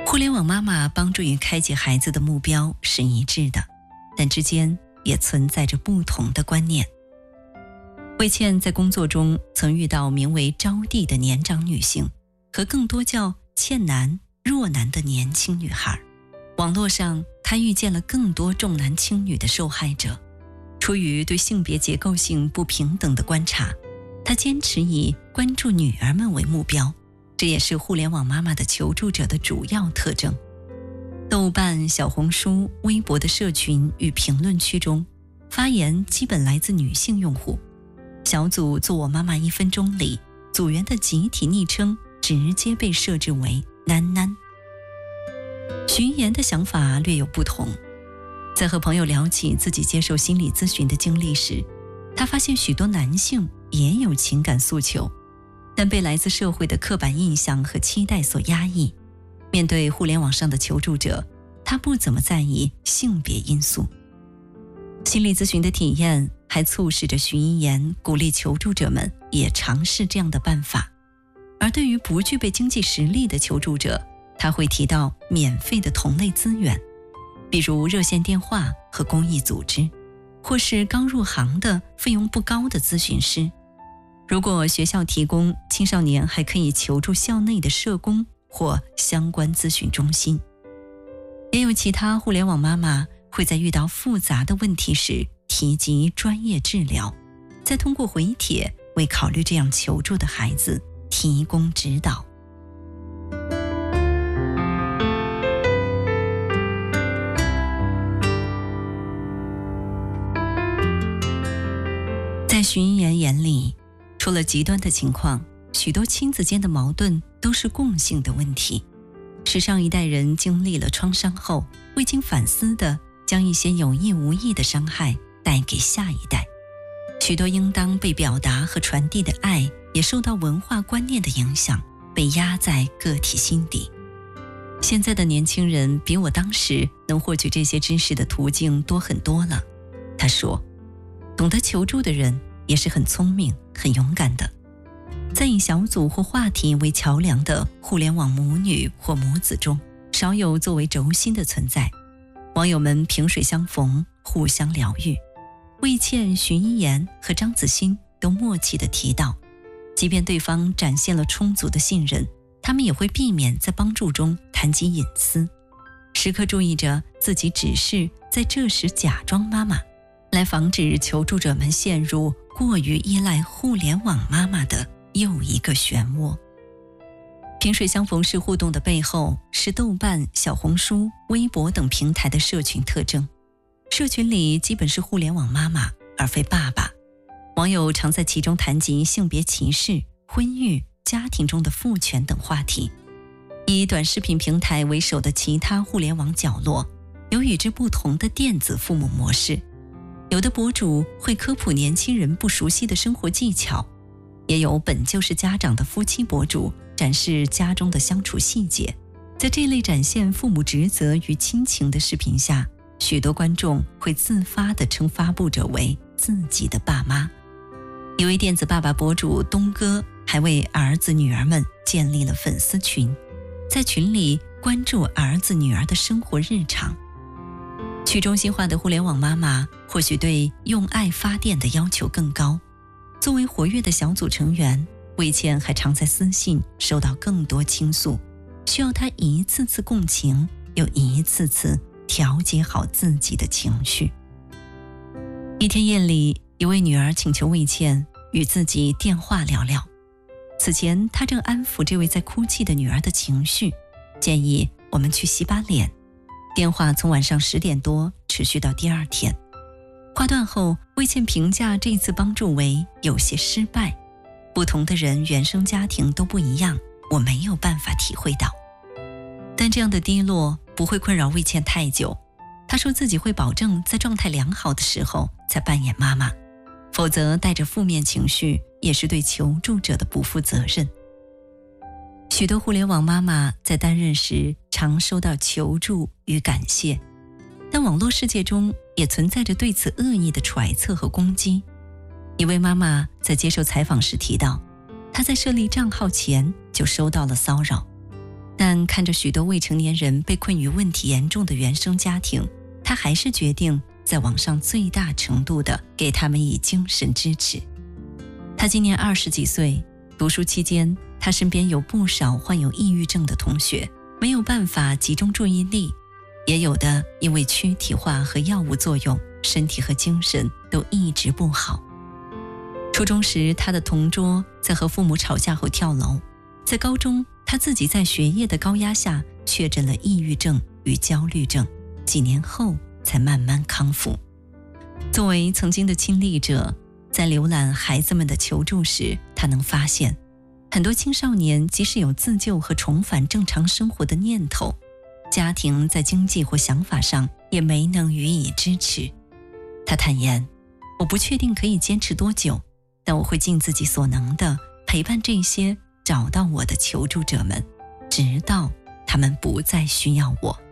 互联网妈妈帮助与开启孩子的目标是一致的，但之间也存在着不同的观念。魏倩在工作中曾遇到名为招娣的年长女性和更多叫倩男、若男的年轻女孩。网络上她遇见了更多重男轻女的受害者。出于对性别结构性不平等的观察，她坚持以关注女儿们为目标，这也是互联网妈妈的求助者的主要特征。豆瓣、小红书、微博的社群与评论区中，发言基本来自女性用户。小组做我妈妈1分钟里，组员的集体昵称直接被设置为囡囡。徐一言的想法略有不同，在和朋友聊起自己接受心理咨询的经历时，他发现许多男性也有情感诉求，但被来自社会的刻板印象和期待所压抑。面对互联网上的求助者，他不怎么在意性别因素。心理咨询的体验还促使着徐一言鼓励求助者们也尝试这样的办法。而对于不具备经济实力的求助者，他会提到免费的同类资源，比如热线电话和公益组织，或是刚入行的费用不高的咨询师。如果学校提供，青少年还可以求助校内的社工或相关咨询中心。也有其他互联网妈妈会在遇到复杂的问题时提及专业治疗，再通过回帖为考虑这样求助的孩子提供指导。在徐一言眼里，除了极端的情况，许多亲子间的矛盾都是共性的问题，是上一代人经历了创伤后，未经反思的将一些有意无意的伤害带给下一代。许多应当被表达和传递的爱，也受到文化观念的影响，被压在个体心底。现在的年轻人比我当时能获取这些知识的途径多很多了。他说，懂得求助的人也是很聪明、很勇敢的。在以小组或话题为桥梁的互联网母女或母子中，少有作为轴心的存在。网友们萍水相逢，互相疗愈。魏倩、徐一言和张子欣都默契地提到，即便对方展现了充足的信任，他们也会避免在帮助中谈及隐私，时刻注意着自己只是在这时假装妈妈，来防止求助者们陷入过于依赖互联网妈妈的又一个漩涡。萍水相逢式互动的背后，是豆瓣、小红书、微博等平台的社群特征。社群里基本是互联网妈妈，而非爸爸。网友常在其中谈及性别歧视、婚育、家庭中的父权等话题。以短视频平台为首的其他互联网角落，有与之不同的电子父母模式。有的博主会科普年轻人不熟悉的生活技巧，也有本就是家长的夫妻博主展示家中的相处细节。在这类展现父母职责与亲情的视频下，许多观众会自发地称发布者为自己的爸妈。一位电子爸爸博主东哥还为儿子女儿们建立了粉丝群，在群里关注儿子女儿的生活日常。去中心化的互联网妈妈或许对用爱发电的要求更高。作为活跃的小组成员，魏倩还常在私信收到更多倾诉，需要她一次次共情，又一次次调节好自己的情绪。一天夜里，一位女儿请求魏倩与自己电话聊聊。此前，她正安抚这位在哭泣的女儿的情绪，建议我们去洗把脸。电话从晚上10点多持续到第二天。挂断后，魏倩评价这次帮助为有些失败。不同的人原生家庭都不一样，我没有办法体会到。但这样的低落不会困扰魏倩太久。她说自己会保证在状态良好的时候才扮演妈妈，否则带着负面情绪也是对求助者的不负责任。许多互联网妈妈在担任时常收到求助与感谢，但网络世界中也存在着对此恶意的揣测和攻击。一位妈妈在接受采访时提到，她在设立账号前就收到了骚扰，但但看着许多未成年人被困于问题严重的原生家庭，他还是决定在网上最大程度地给他们以精神支持。他今年20几岁，读书期间，他身边有不少患有抑郁症的同学，没有办法集中注意力，也有的因为躯体化和药物作用，身体和精神都一直不好。初中时，他的同桌在和父母吵架后跳楼。在高中，他自己在学业的高压下确诊了抑郁症与焦虑症，几年后才慢慢康复。作为曾经的亲历者，在浏览孩子们的求助时，他能发现很多青少年即使有自救和重返正常生活的念头，家庭在经济或想法上也没能予以支持。他坦言，我不确定可以坚持多久，但我会尽自己所能地陪伴这些找到我的求助者们，直到他们不再需要我。